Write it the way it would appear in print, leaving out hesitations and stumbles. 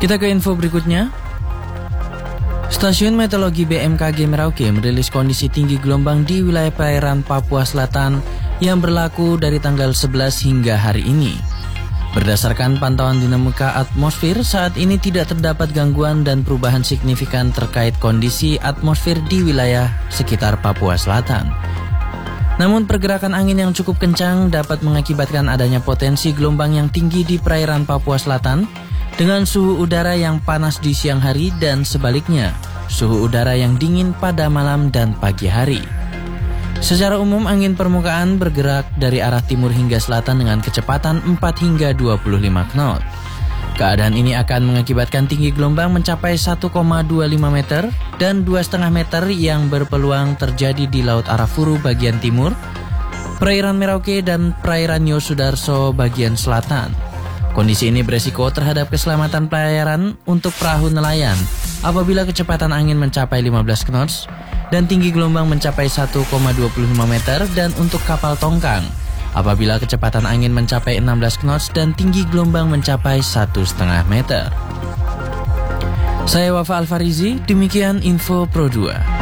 Kita ke info berikutnya. Stasiun Meteorologi BMKG Merauke merilis kondisi tinggi gelombang di wilayah perairan Papua Selatan yang berlaku dari tanggal 11 hingga hari ini. Berdasarkan pantauan dinamika atmosfer, saat ini tidak terdapat gangguan dan perubahan signifikan terkait kondisi atmosfer di wilayah sekitar Papua Selatan. Namun pergerakan angin yang cukup kencang dapat mengakibatkan adanya potensi gelombang yang tinggi di perairan Papua Selatan dengan suhu udara yang panas di siang hari dan sebaliknya, suhu udara yang dingin pada malam dan pagi hari. Secara umum angin permukaan bergerak dari arah timur hingga selatan dengan kecepatan 4 hingga 25 knot. Keadaan ini akan mengakibatkan tinggi gelombang mencapai 1,25 meter dan 2,5 meter yang berpeluang terjadi di Laut Arafuru bagian timur, perairan Merauke dan perairan Yosudarso bagian selatan. Kondisi ini beresiko terhadap keselamatan pelayaran untuk perahu nelayan apabila kecepatan angin mencapai 15 knots dan tinggi gelombang mencapai 1,25 meter dan untuk kapal tongkang apabila kecepatan angin mencapai 16 knots dan tinggi gelombang mencapai 1,5 meter. Saya Wafa Alfarizi, demikian info Pro 2.